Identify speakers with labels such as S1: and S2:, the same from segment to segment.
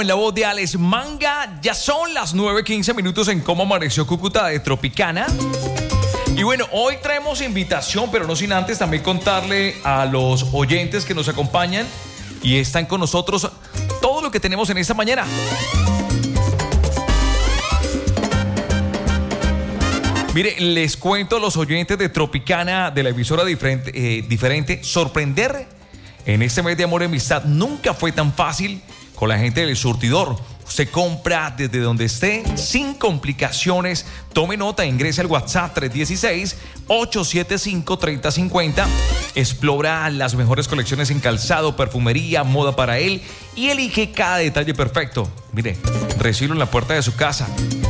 S1: En la voz de Alex Manga, ya son las 9:15 minutos en Cómo Amaneció Cúcuta de Tropicana. Y bueno, hoy traemos invitación, pero no sin antes también contarle a los oyentes que nos acompañan y están con nosotros todo lo que tenemos en esta mañana. Mire, les cuento a los oyentes de Tropicana, de la emisora diferente, sorprender en este mes de amor y amistad nunca fue tan fácil con la gente del surtidor. Se compra desde donde esté, sin complicaciones. Tome nota, ingrese al WhatsApp 316-875-3050. Explora las mejores colecciones en calzado, perfumería, moda para él y elige cada detalle perfecto. Mire, recíbelo en la puerta de su casa.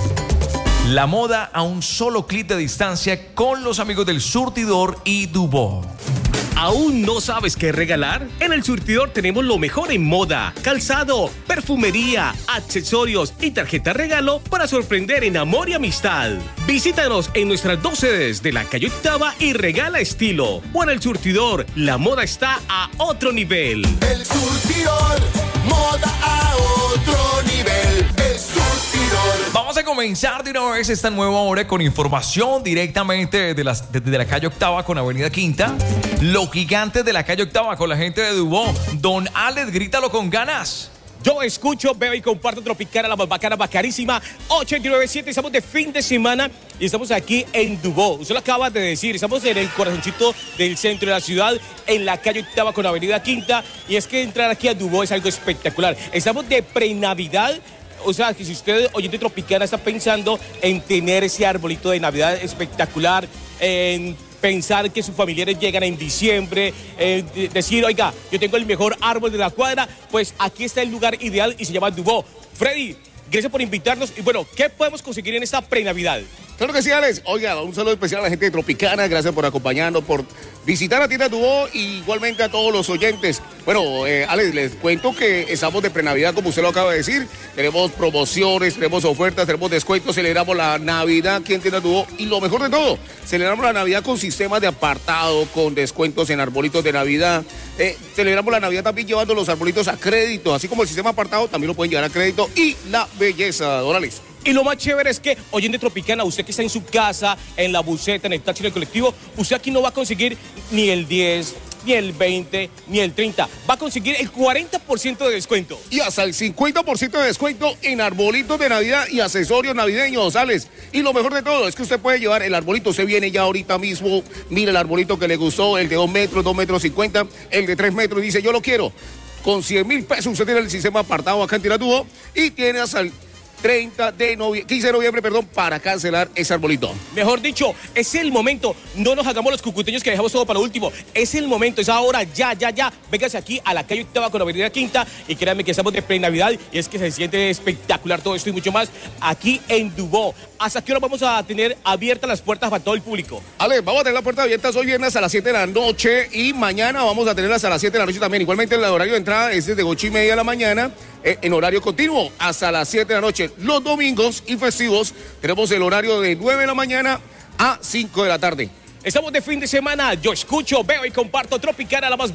S1: La moda a un solo clic de distancia con los amigos del surtidor y Dubó.
S2: ¿Aún no sabes qué regalar? En el surtidor tenemos lo mejor en moda, calzado, perfumería, accesorios y tarjeta regalo para sorprender en amor y amistad. Visítanos en nuestras 2 sedes de la calle Octava y regala estilo. O en el surtidor, la moda está a otro nivel.
S3: El surtidor, moda a otro nivel. El surtidor.
S1: Vamos a comenzar de una vez esta nueva hora con información directamente desde la calle Octava con Avenida Quinta. Los gigantes de la calle Octava con la gente de Dubó. Don Alex, grítalo con ganas.
S2: Yo escucho, veo y comparto Tropicana, la más bacana, bacanísima. 897, estamos de fin de semana y estamos aquí en Dubó. Usted lo acaba de decir, estamos en el corazoncito del centro de la ciudad, en la calle Octava con Avenida Quinta. Y es que entrar aquí a Dubó es algo espectacular. Estamos de pre-Navidad. O sea, que si usted, oyente Tropicana, está pensando en tener ese arbolito de Navidad espectacular, en pensar que sus familiares llegan en diciembre, decir, oiga, yo tengo el mejor árbol de la cuadra, pues aquí está el lugar ideal y se llama Dubó. Freddy, gracias por invitarnos. Y bueno, ¿qué podemos conseguir en esta pre-Navidad?
S4: Claro que sí, Alex. Oiga, un saludo especial a la gente de Tropicana. Gracias por acompañarnos, por visitar la tienda Dubó y igualmente a todos los oyentes. Bueno, Alex, les cuento que estamos de pre-Navidad, como usted lo acaba de decir. Tenemos promociones, tenemos ofertas, tenemos descuentos. Celebramos la Navidad aquí en tienda Dubó. Y lo mejor de todo, celebramos la Navidad con sistemas de apartado, con descuentos en arbolitos de Navidad. Celebramos la Navidad también llevando los arbolitos a crédito. Así como el sistema apartado, también lo pueden llevar a crédito. Y la belleza, don Alex.
S2: Y lo más chévere es que, oyente Tropicana, usted que está en su casa, en la buseta, en el taxi, en el colectivo, usted aquí no va a conseguir ni el 10, ni el 20, ni el 30. Va a conseguir el 40% de descuento.
S4: Y hasta el 50% de descuento en arbolitos de Navidad y accesorios navideños, Alex. Y lo mejor de todo es que usted puede llevar el arbolito. Usted viene ya ahorita mismo, mira el arbolito que le gustó, el de 2 metros, 2 metros 50, el de 3 metros, y dice, yo lo quiero. Con 100,000 pesos usted tiene el sistema apartado acá en Tienda Dubó y tiene hasta el 15 de noviembre, para cancelar ese arbolito.
S2: Mejor dicho, es el momento. No nos hagamos los cucuteños que dejamos todo para lo último. Es el momento, es ahora, ya. Véngase aquí a la calle Octava con Avenida Quinta y créanme que estamos de pre-Navidad y es que se siente espectacular todo esto y mucho más aquí en Dubó. ¿Hasta qué hora vamos a tener abiertas las puertas para todo el público?
S4: Ale, vamos a tener las puertas abiertas hoy viernes a las 7 de la noche y mañana vamos a tenerlas a las 7 de la noche también. Igualmente el horario de entrada es desde 8:30 de la mañana en horario continuo hasta las 7 de la noche. Los domingos y festivos tenemos el horario de 9 de la mañana a 5 de la tarde.
S2: Estamos de fin de semana. Yo escucho, veo y comparto Tropicana, la más